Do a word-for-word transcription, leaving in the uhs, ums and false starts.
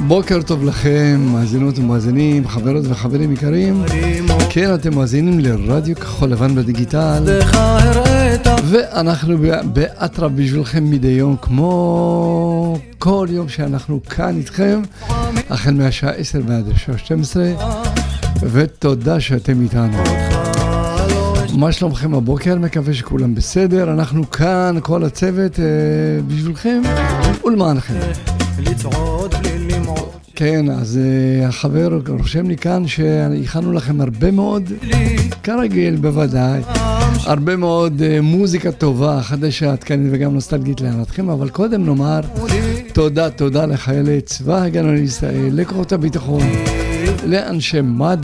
בוקר טוב לכם, מאזינות ומאזינים, חברות וחברים יקרים. כן, אתם מאזינים לרדיו כחול לבן בדיגיטל, ואנחנו באטרף בשבילכם מדי יום, כמו כל יום שאנחנו כאן איתכם, החל מהשעה עשר ועד השעה שתים עשרה, ותודה שאתם איתנו. מה שלומכם הבוקר? מקווה שכולם בסדר. אנחנו כאן, כל הצוות, בשבילכם ולמענכם. כן, אז uh, החבר רושם לי כאן שהכנו לכם הרבה מאוד, כרגיל בוודאי, הרבה מאוד uh, מוזיקה טובה, חדשה, עדכנית וגם נוסטלגית לענתכם, אבל קודם נאמר תודה, תודה לחיילי צבא הגנה לישראל, לכוחות הביטחון, לאנשי מד"א,